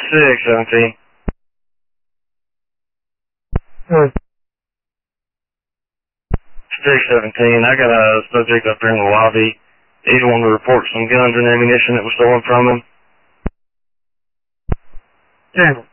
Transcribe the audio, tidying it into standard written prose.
617. Hmm. 617. I got a subject up here in the lobby. He's wanting to report some guns and ammunition that was stolen from him. Channel.